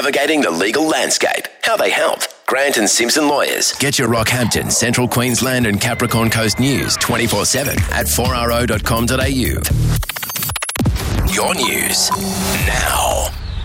navigating the legal landscape. How they help. Grant and Simpson Lawyers. Get your Rockhampton, Central Queensland and Capricorn Coast news 24/7 at 4RO.com.au. Your news now.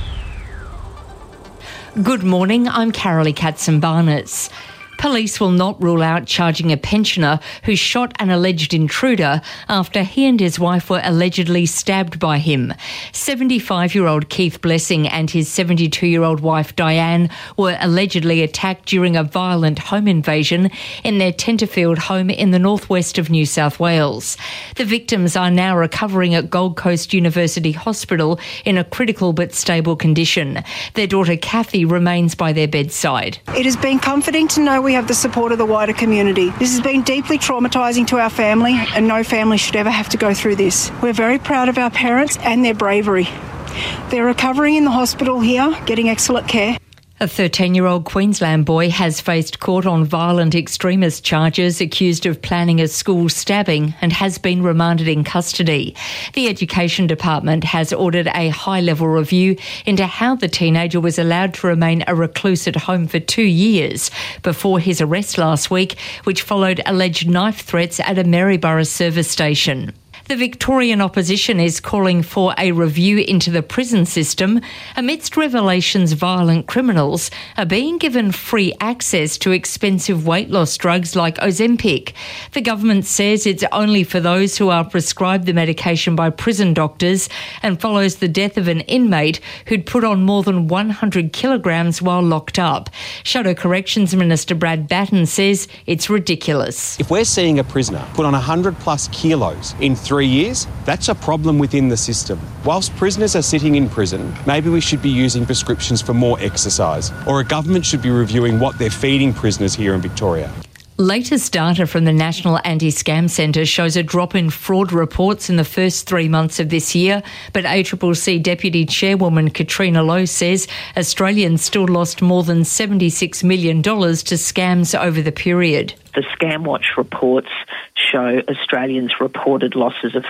Good morning, I'm Carolee Katzenbarnets. Police will not rule out charging a pensioner who shot an alleged intruder after he and his wife were allegedly stabbed by him. 75-year-old Keith Blessing and his 72-year-old wife Diane were allegedly attacked during a violent home invasion in their Tenterfield home in the northwest of New South Wales. The victims are now recovering at Gold Coast University Hospital in a critical but stable condition. Their daughter Kathy remains by their bedside. It has been comforting to know we have the support of the wider community. This has been deeply traumatising to our family, and no family should ever have to go through this. We're very proud of our parents and their bravery. They're recovering in the hospital here, getting excellent care. A 13-year-old Queensland boy has faced court on violent extremist charges, accused of planning a school stabbing, and has been remanded in custody. The Education Department has ordered a high-level review into how the teenager was allowed to remain a recluse at home for 2 years before his arrest last week, which followed alleged knife threats at a Maryborough service station. The Victorian opposition is calling for a review into the prison system amidst revelations violent criminals are being given free access to expensive weight loss drugs like Ozempic. The government says it's only for those who are prescribed the medication by prison doctors and follows the death of an inmate who'd put on more than 100 kilograms while locked up. Shadow Corrections Minister Brad Batten says it's ridiculous. If we're seeing a prisoner put on 100 plus kilos in 3 years, that's a problem within the system. Whilst prisoners are sitting in prison, maybe we should be using prescriptions for more exercise, or a government should be reviewing what they're feeding prisoners here in Victoria. Latest data from the National Anti-Scam Centre shows a drop in fraud reports in the first 3 months of this year, but ACCC Deputy Chairwoman Katrina Lowe says Australians still lost more than $76 million to scams over the period. The ScamWatch reports show Australians reported losses of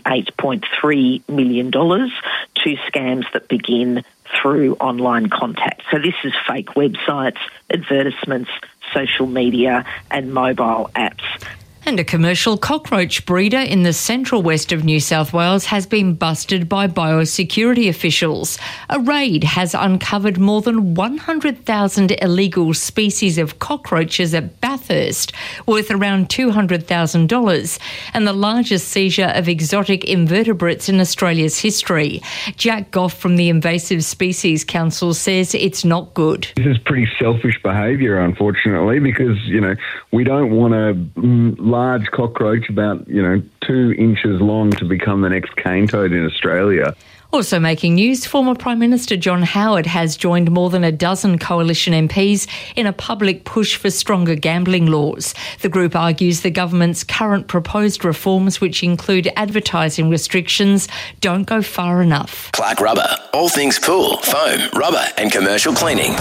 $38.3 million to scams that begin through online contact. So this is fake websites, advertisements, social media and mobile apps. And a commercial cockroach breeder in the central west of New South Wales has been busted by biosecurity officials. A raid has uncovered more than 100,000 illegal species of cockroaches at Bathurst, worth around $200,000, and the largest seizure of exotic invertebrates in Australia's history. Jack Goff from the Invasive Species Council says it's not good. This is pretty selfish behaviour, unfortunately, because, we don't want a large cockroach about, 2 inches long to become the next cane toad in Australia. Also making news, former Prime Minister John Howard has joined more than a dozen Coalition MPs in a public push for stronger gambling laws. The group argues the government's current proposed reforms, which include advertising restrictions, don't go far enough. Clark Rubber. All things pool, foam, rubber and commercial cleaning.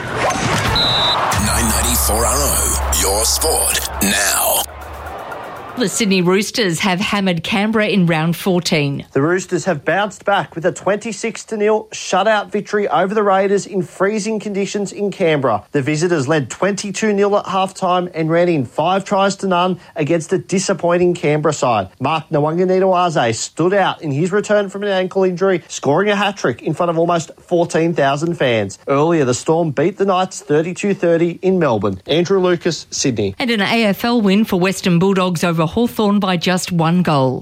994RO. Your sport now. The Sydney Roosters have hammered Canberra in round 14. The Roosters have bounced back with a 26-0 shutout victory over the Raiders in freezing conditions in Canberra. The visitors led 22-0 at half-time and ran in 5 tries to none against a disappointing Canberra side. Mark Nwanganitawaze stood out in his return from an ankle injury, scoring a hat-trick in front of almost 14,000 fans. Earlier, the Storm beat the Knights 32-30 in Melbourne. Andrew Lucas, Sydney. And an AFL win for Western Bulldogs over Hawthorn by just 1 goal.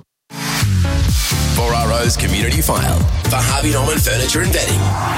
4RO's Community File for Harvey Norman Furniture and Bedding.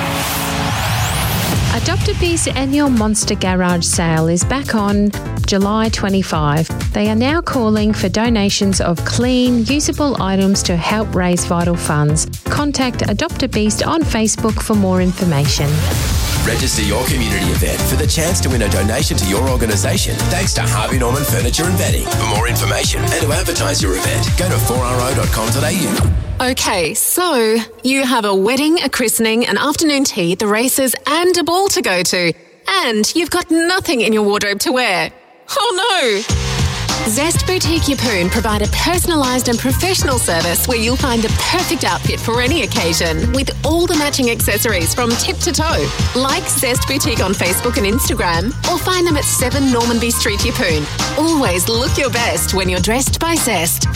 Adopt a Beast's annual Monster Garage sale is back on July 25. They are now calling for donations of clean, usable items to help raise vital funds. Contact Adopt a Beast on Facebook for more information. Register your community event for the chance to win a donation to your organisation thanks to Harvey Norman Furniture and Bedding. For more information and to advertise your event, go to 4ro.com.au. Okay, so you have a wedding, a christening, an afternoon tea, the races and a ball to go to. And you've got nothing in your wardrobe to wear. Oh no! Zest Boutique Yeppoon provide a personalised and professional service where you'll find the perfect outfit for any occasion with all the matching accessories from tip to toe. Like Zest Boutique on Facebook and Instagram or find them at 7 Normanby Street, Yeppoon. Always look your best when you're dressed by Zest.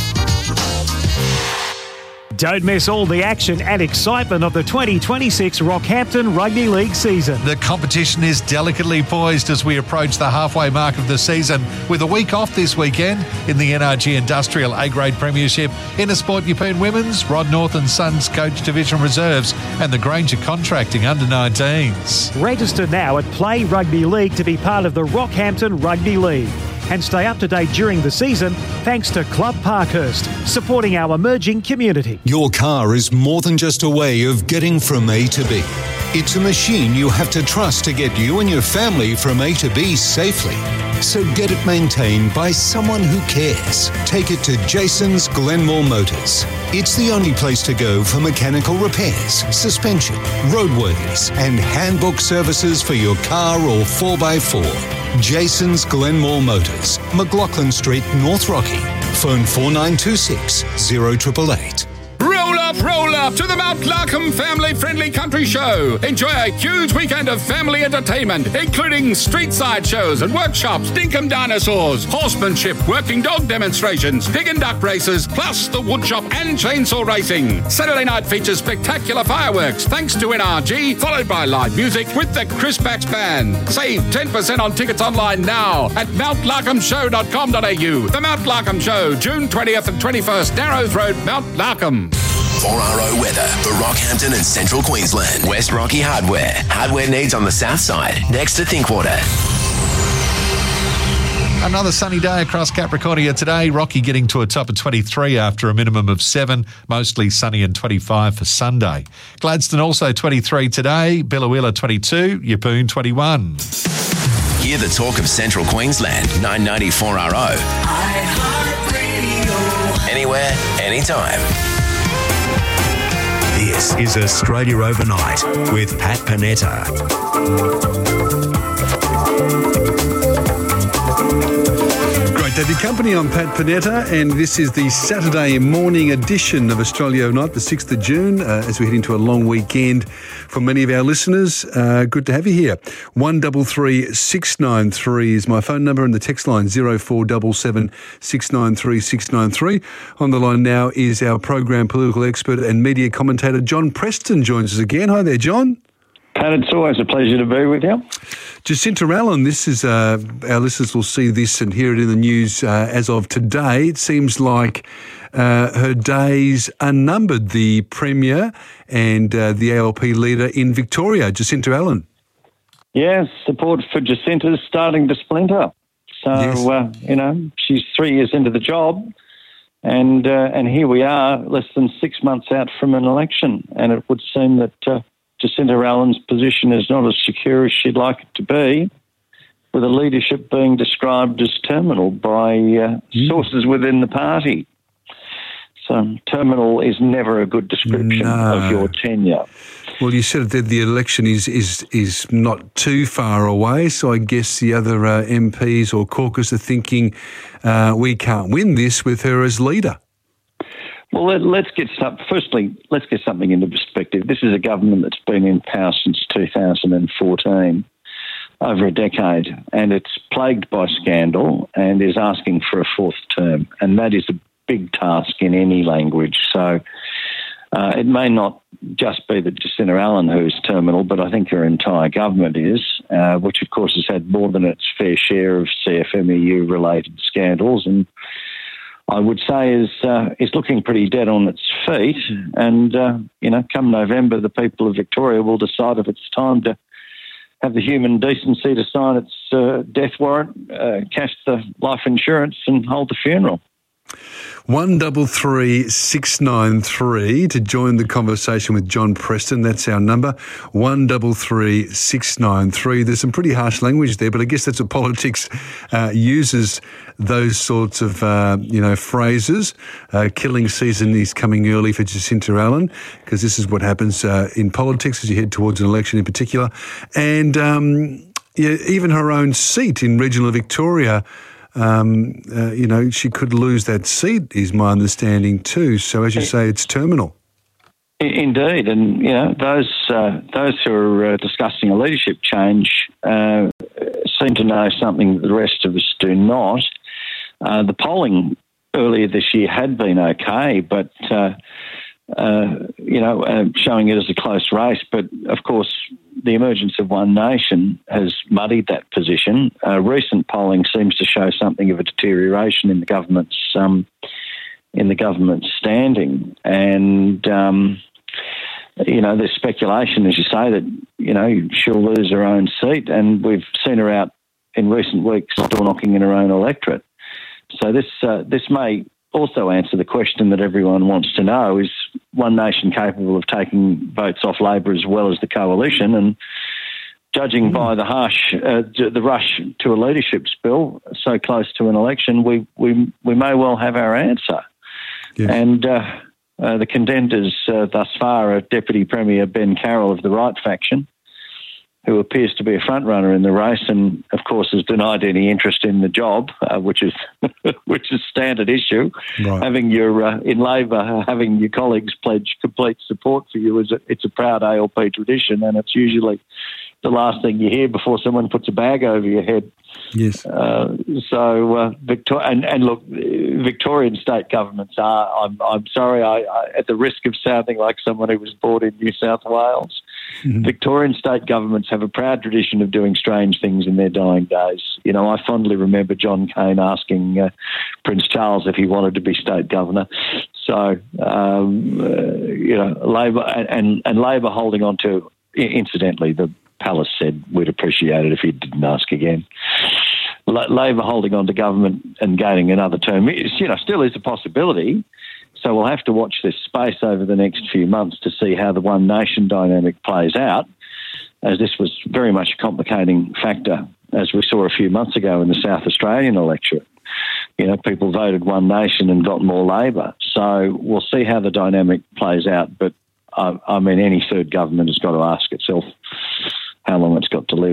Don't miss all the action and excitement of the 2026 Rockhampton Rugby League season. The competition is delicately poised as we approach the halfway mark of the season, with a week off this weekend in the NRG Industrial A-Grade Premiership, Intersport Yeppoon Women's, Rod North and Sons Coach Division Reserves and the Granger Contracting Under-19s. Register now at Play Rugby League to be part of the Rockhampton Rugby League. And stay up to date during the season thanks to Club Parkhurst, supporting our emerging community. Your car is more than just a way of getting from A to B. It's a machine you have to trust to get you and your family from A to B safely. So get it maintained by someone who cares. Take it to Jason's Glenmore Motors. It's the only place to go for mechanical repairs, suspension, roadworthies, and handbook services for your car or 4x4. Jason's Glenmore Motors, McLaughlin Street, North Rocky. Phone 4926 0888. Roll up to the Mount Larkham family-friendly country show. Enjoy a huge weekend of family entertainment, including street-side shows and workshops, dinkum dinosaurs, horsemanship, working dog demonstrations, pig and duck races, plus the woodshop and chainsaw racing. Saturday night features spectacular fireworks, thanks to NRG, followed by live music with the Chris Bax Band. Save 10% on tickets online now at mountlarkhamshow.com.au. The Mount Larkham Show, June 20th and 21st, Narrows Road, Mount Larkham. 4RO weather for Rockhampton and Central Queensland. West Rocky Hardware. Hardware needs on the south side, next to Thinkwater. Another sunny day across Capricornia today. Rocky getting to a top of 23 after a minimum of 7. Mostly sunny and 25 for Sunday. Gladstone also 23 today. Billawheeler 22. Yeppoon 21. Hear the talk of Central Queensland. 990 4RO. Anywhere, anytime. This is Australia Overnight with Pat Panetta. Great to have your company. I'm Pat Panetta, and this is the Saturday morning edition of Australia Overnight, the 6th of June, as we head into a long weekend for many of our listeners. Good to have you here. 133 693 is my phone number, and the text line 0477 693 693. On the line now is our program political expert and media commentator John Preston joins us again. Hi there, John. Pat, it's always a pleasure to be with you. Jacinta Allen, this is our listeners will see this and hear it in the news as of today. It seems like her days are numbered, the Premier and the ALP leader in Victoria, Jacinta Allen. Yes, support for Jacinta is starting to splinter. So, yes. She's 3 years into the job, and here we are, less than 6 months out from an election, and it would seem that Jacinta Allen's position is not as secure as she'd like it to be, with the leadership being described as terminal by sources within the party. So terminal is never a good description of your tenure. Well, you said that the election is not too far away, so I guess the other MPs or caucus are thinking we can't win this with her as leader. Well, let's get something into perspective. This is a government that's been in power since 2014, over a decade, and it's plagued by scandal and is asking for a fourth term, and that is a big task in any language. So it may not just be that Jacinta Allen who's terminal, but I think her entire government is, which of course has had more than its fair share of CFMEU-related scandals, and I would say is looking pretty dead on its feet. And, come November, the people of Victoria will decide if it's time to have the human decency to sign its death warrant, cash the life insurance and hold the funeral. 133 693 to join the conversation with John Preston. That's our number, 133 693. There's some pretty harsh language there, but I guess that's what politics uses, those sorts of, phrases. Killing season is coming early for Jacinta Allen, because this is what happens in politics as you head towards an election in particular. And even her own seat in regional Victoria she could lose that seat, is my understanding too. So, as you say, it's terminal. Indeed, and those who are discussing a leadership change seem to know something that the rest of us do not. The polling earlier this year had been okay, but showing it as a close race. But of course, the emergence of One Nation has muddied that position. Recent polling seems to show something of a deterioration in the government's standing, and there's speculation, as you say, that she'll lose her own seat, and we've seen her out in recent weeks door knocking in her own electorate. So this may also answer the question that everyone wants to know: is One Nation capable of taking votes off Labor as well as the coalition? And judging by the rush to a leadership spill so close to an election, we may well have our answer. Yes. And the contenders thus far are Deputy Premier Ben Carroll of the Right faction, who appears to be a front runner in the race, and of course has denied any interest in the job, which is standard issue. Right. Having in Labor, having your colleagues pledge complete support for you it's a proud ALP tradition, and it's usually the last thing you hear before someone puts a bag over your head. Yes. Victorian state governments are. I'm sorry. I at the risk of sounding like someone who was born in New South Wales. Mm-hmm. Victorian state governments have a proud tradition of doing strange things in their dying days. I fondly remember John Cain asking Prince Charles if he wanted to be state governor. So, Labor and Labor holding on to, incidentally, the Palace said we'd appreciate it if he didn't ask again. Labor holding on to government and gaining another term, still is a possibility. So we'll have to watch this space over the next few months to see how the One Nation dynamic plays out, as this was very much a complicating factor, as we saw a few months ago in the South Australian electorate. People voted One Nation and got more Labor. So we'll see how the dynamic plays out. But, any third government has got to ask itself how long it's got to live.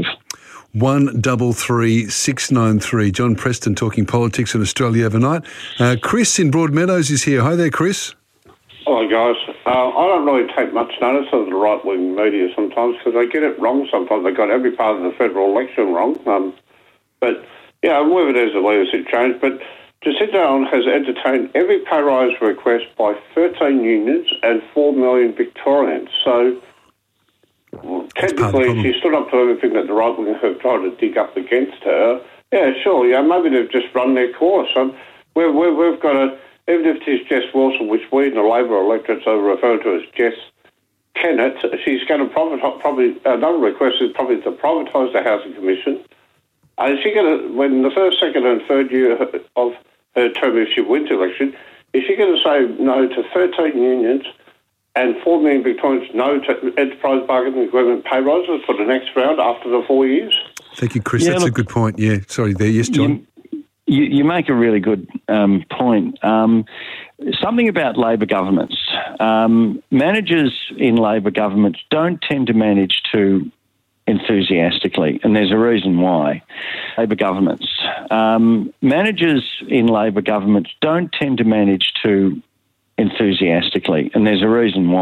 133 693. John Preston talking politics in Australia overnight. Chris in Broadmeadows is here. Hi there, Chris. Hello, guys. I don't really take much notice of the right-wing media sometimes because they get it wrong sometimes. They got every part of the federal election wrong. Whether there's a leadership change, but Jacinda has entertained every pay rise request by 13 unions and 4 million Victorians. So technically, she stood up to everything that the right wing have tried to dig up against her. Yeah, sure. Maybe they've just run their course. We've got to, even if it is Jess Wilson, which we in the Labor electorates are referred to as Jess Kennett, she's going to probably another request is probably to privatise the Housing Commission. Is she going to, when the first, second, and third year of her term, if she wins the election, is she going to say no to 13 unions and 4 million Victorians no to enterprise bargaining agreement pay rises for the next round after the 4 years? Thank you, Chris. That's a good point. Yeah, sorry there. Yes, John. You make a really good point. Something about Labor governments. Managers in Labor governments don't tend to manage too enthusiastically, and there's a reason why. Labor governments. Managers in Labor governments don't tend to manage too enthusiastically, and there's a reason why.